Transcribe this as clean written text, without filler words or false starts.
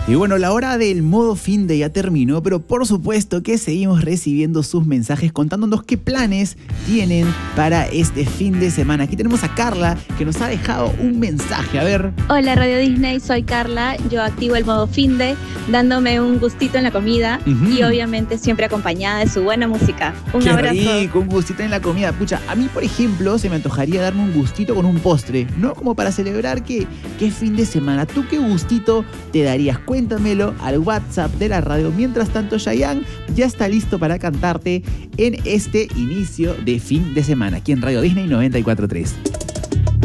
Y bueno, la hora del modo fin de ya terminó, pero por supuesto que seguimos recibiendo sus mensajes contándonos qué planes tienen para este fin de semana. Aquí tenemos a Carla, que nos ha dejado un mensaje. A ver. Hola Radio Disney, soy Carla. Yo activo el modo fin de dándome un gustito en la comida y obviamente siempre acompañada de su buena música. Un abrazo. Qué rico, un gustito en la comida. Pucha, a mí, por ejemplo, se me antojaría darme un gustito con un postre, ¿no? Como para celebrar que es fin de semana. ¿Tú qué gustito te darías? Cuéntamelo al WhatsApp de la radio. Mientras tanto, Chayanne ya está listo para cantarte en este inicio de fin de semana, aquí en Radio Disney 94.3.